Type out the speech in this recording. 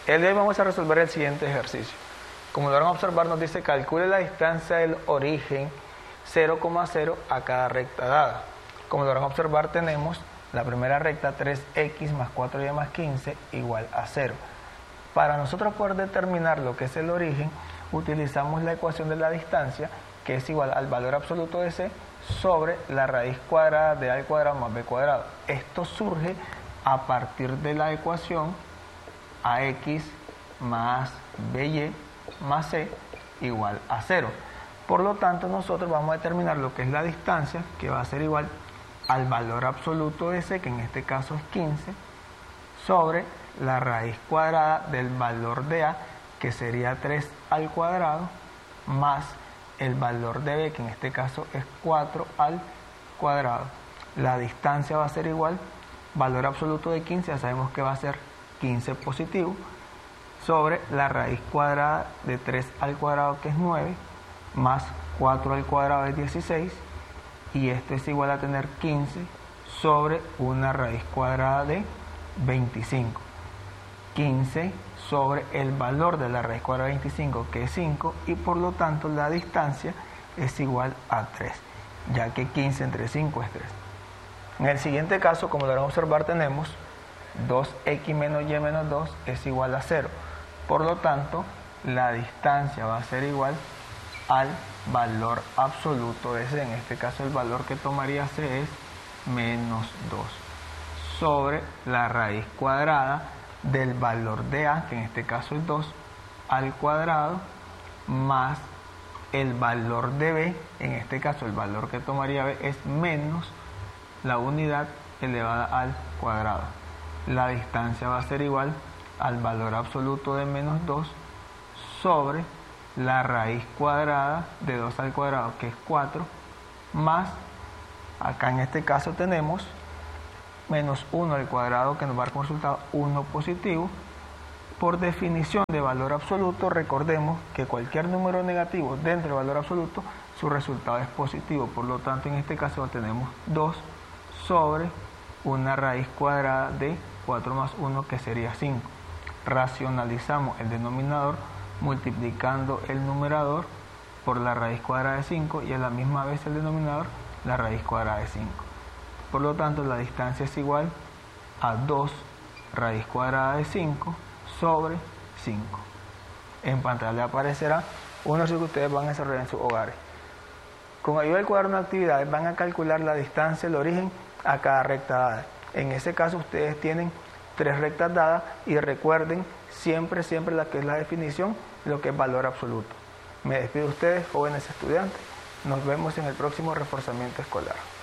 El día de hoy vamos a resolver el siguiente ejercicio. Como lo van a observar, nos dice calcule la distancia del origen 0,0 a cada recta dada. Como lo van a observar, tenemos la primera recta 3x más 4y más 15 igual a 0. Para nosotros poder determinar lo que es el origen, utilizamos la ecuación de la distancia, que es igual al valor absoluto de c sobre la raíz cuadrada de a al cuadrado más b cuadrado. Esto surge a partir de la ecuación ax más by más c igual a 0. Por lo tanto, nosotros vamos a determinar lo que es la distancia, que va a ser igual al valor absoluto de c, que en este caso es 15, sobre la raíz cuadrada del valor de a, que sería 3 al cuadrado, más el valor de b, que en este caso es 4 al cuadrado. La distancia va a ser igual, valor absoluto de 15, ya sabemos que va a ser 15 positivo, sobre la raíz cuadrada de 3 al cuadrado, que es 9, más 4 al cuadrado es 16, y esto es igual a tener 15 sobre una raíz cuadrada de 25. 15 sobre el valor de la raíz cuadrada de 25, que es 5, y por lo tanto la distancia es igual a 3, ya que 15 entre 5 es 3. En el siguiente caso, como lo van a observar, tenemos 2x menos y menos 2 es igual a 0. Por lo tanto, la distancia va a ser igual al valor absoluto de c. En este caso, el valor que tomaría c es menos 2 sobre la raíz cuadrada del valor de a, que en este caso es 2 al cuadrado, más el valor de b, en este caso el valor que tomaría b es menos la unidad elevada al cuadrado. La distancia va a ser igual al valor absoluto de menos 2 sobre la raíz cuadrada de 2 al cuadrado, que es 4, más, acá en este caso tenemos menos 1 al cuadrado, que nos va a dar como resultado 1 positivo. Por definición de valor absoluto, recordemos que cualquier número negativo dentro del valor absoluto, su resultado es positivo. Por lo tanto, en este caso tenemos 2 sobre una raíz cuadrada de 4 más 1, que sería 5. Racionalizamos el denominador multiplicando el numerador por la raíz cuadrada de 5 y a la misma vez el denominador la raíz cuadrada de 5. Por lo tanto, la distancia es igual a 2 raíz cuadrada de 5 sobre 5. En pantalla le aparecerá un ejercicio que ustedes van a desarrollar en sus hogares. Con ayuda del cuaderno de actividades van a calcular la distancia del origen a cada recta dada. En ese caso, ustedes tienen 3 rectas dadas y recuerden siempre la que es la definición, lo que es valor absoluto. Me despido de ustedes, jóvenes estudiantes. Nos vemos en el próximo reforzamiento escolar.